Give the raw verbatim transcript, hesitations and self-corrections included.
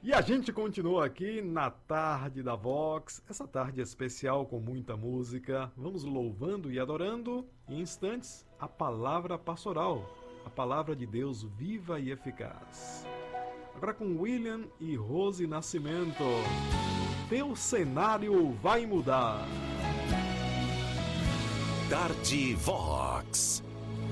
E a gente continua aqui na tarde da Vox, essa tarde especial com muita música. Vamos louvando e adorando, em instantes, a palavra pastoral, a palavra de Deus viva e eficaz. Agora com William e Rose Nascimento. Teu cenário vai mudar. Tarde Vox.